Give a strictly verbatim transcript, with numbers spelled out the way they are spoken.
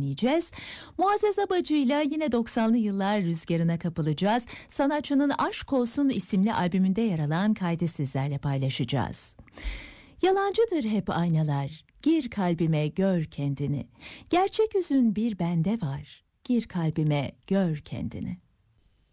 dinleyeceğiz. Muazzez Abacı ile yine doksanlı yıllar rüzgarına kapılacağız. Sanatçının Aşk Olsun isimli albümünde yer alan kaydı sizlerle paylaşacağız. Yalancıdır hep aynalar, gir kalbime gör kendini. Gerçek yüzün bir bende var, gir kalbime gör kendini.